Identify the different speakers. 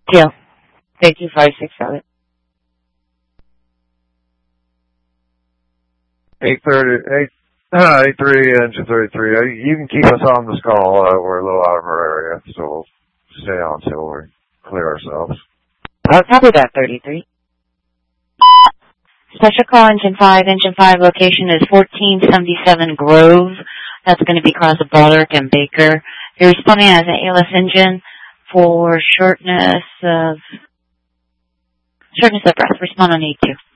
Speaker 1: Deal. Thank you, 567.
Speaker 2: 83, engine 33. You can keep us on this call. We're a little out of our area, so we'll stay on till we clear ourselves.
Speaker 1: I'll copy that, 33. Special call, Engine 5. Engine 5 location is 1477 Grove. That's going to be across of Baldrick and Baker. You're responding as an ALS engine for shortness of breath. Respond on 82.